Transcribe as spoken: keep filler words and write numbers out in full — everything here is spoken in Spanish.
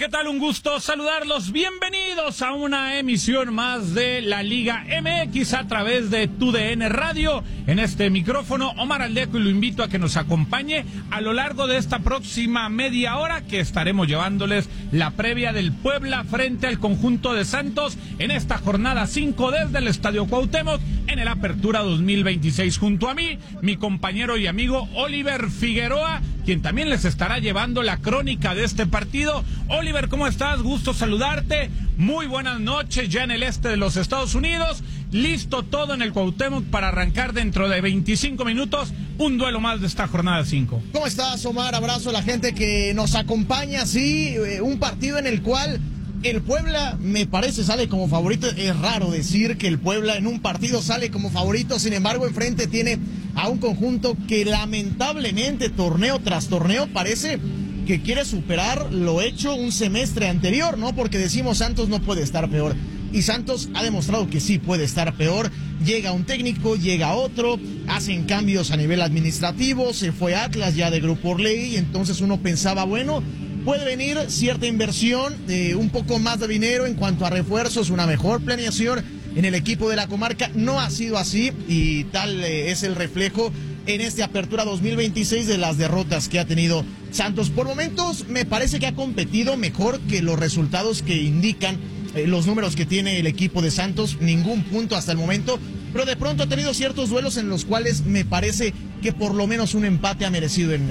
¿qué tal? Un gusto saludarlos. Bienvenidos a una emisión más de la Liga M X a través de T U D N Radio. En este micrófono, Omar Aldeco, y lo invito a que nos acompañe a lo largo de esta próxima media hora que estaremos llevándoles la previa del Puebla frente al conjunto de Santos en esta jornada cinco desde el Estadio Cuauhtémoc en el Apertura dos mil veintiséis. Junto a mí, mi compañero y amigo Oliver Figueroa, quien también les estará llevando la crónica de este partido. Oliver, ¿cómo estás? Gusto saludarte. Muy buenas noches ya en el este de los Estados Unidos. Listo todo en el Cuauhtémoc para arrancar dentro de veinticinco minutos un duelo más de esta jornada cinco. ¿Cómo estás, Omar? Abrazo a la gente que nos acompaña. Sí, un partido en el cual el Puebla, me parece, sale como favorito. Es raro decir que el Puebla en un partido sale como favorito. Sin embargo, enfrente tiene a un conjunto que lamentablemente, torneo tras torneo, parece que quiere superar lo hecho un semestre anterior, ¿no? Porque decimos Santos no puede estar peor. Y Santos ha demostrado que sí puede estar peor. Llega un técnico, llega otro, hacen cambios a nivel administrativo, se fue Atlas ya de Grupo Orlegui, y entonces uno pensaba, bueno, puede venir cierta inversión, eh, un poco más de dinero en cuanto a refuerzos, una mejor planeación en el equipo de la comarca. No ha sido así y tal eh, es el reflejo en esta Apertura dos mil veintiséis de las derrotas que ha tenido Santos. Por momentos me parece que ha competido mejor que los resultados que indican eh, los números que tiene el equipo de Santos. Ningún punto hasta el momento, pero de pronto ha tenido ciertos duelos en los cuales me parece que por lo menos un empate ha merecido en